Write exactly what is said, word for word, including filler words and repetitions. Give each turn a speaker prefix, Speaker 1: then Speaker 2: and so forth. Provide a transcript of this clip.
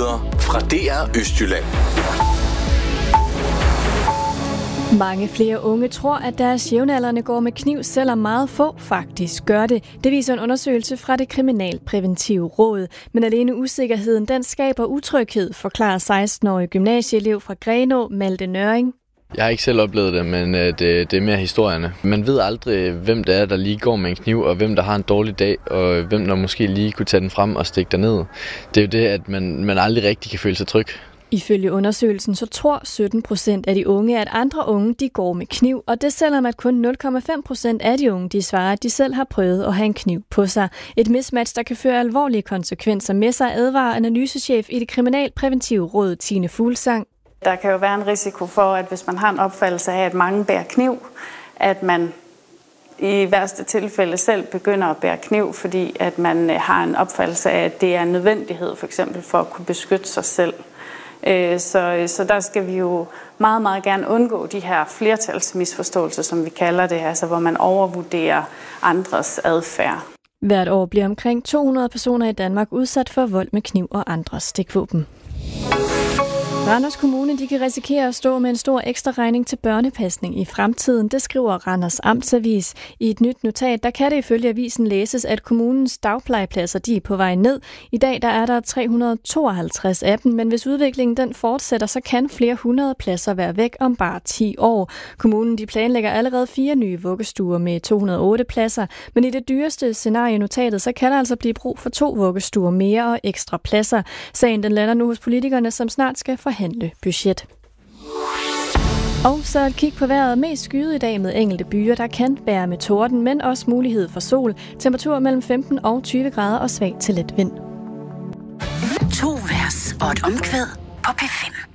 Speaker 1: Nyheder fra D R Østjylland.
Speaker 2: Mange flere unge tror, at deres jævnaldrende går med kniv, selvom meget få faktisk gør det. Det viser en undersøgelse fra det Kriminalpræventive Råd. Men alene usikkerheden, den skaber utryghed, forklarer seksten-årig gymnasieelev fra Grenaa, Malte Nøring.
Speaker 3: Jeg har ikke selv oplevet det, men det, det er mere historierne. Man ved aldrig, hvem det er, der lige går med en kniv, og hvem der har en dårlig dag, og hvem der måske lige kunne tage den frem og stikke derned. Det er jo det, at man, man aldrig rigtig kan føle sig tryg.
Speaker 2: Ifølge undersøgelsen så tror sytten procent af de unge, at andre unge de går med kniv, og det selvom at kun nul komma fem procent af de unge de svarer, at de selv har prøvet at have en kniv på sig. Et mismatch, der kan føre alvorlige konsekvenser med sig, advarer analysechef i det Kriminalpræventive Råd, Tine Fuglsang.
Speaker 4: Der kan jo være en risiko for, at hvis man har en opfattelse af, at mange bærer kniv, at man i værste tilfælde selv begynder at bære kniv, fordi at man har en opfattelse af, at det er en nødvendighed for eksempel for at kunne beskytte sig selv. Så, så der skal vi jo meget, meget gerne undgå de her flertalsmisforståelser, som vi kalder det, altså hvor man overvurderer andres adfærd.
Speaker 2: Hvert år bliver omkring to hundrede personer i Danmark udsat for vold med kniv og andre stikvåben. Randers Kommune de kan risikere at stå med en stor ekstra regning til børnepasning i fremtiden. Det skriver Randers Amtsavis. I et nyt notat, der kan det ifølge avisen læses, at kommunens dagplejepladser de er på vej ned. I dag der er der tre hundrede og tooghalvtreds af dem, men hvis udviklingen den fortsætter, så kan flere hundrede pladser være væk om bare ti år. Kommunen de planlægger allerede fire nye vuggestuer med to hundrede og otte pladser, men i det dyreste scenarie notatet, så kan der altså blive brug for to vuggestuer mere og ekstra pladser. Sagen den lander nu hos politikerne, som snart skal forhandle budget. Og så et kig på vejret. Mest skyet i dag med enkelte byer, der kan bære med torden, men også mulighed for sol. Temperatur mellem femten og tyve grader og svag til let vind.
Speaker 5: To vers og et omkvæd på P fem.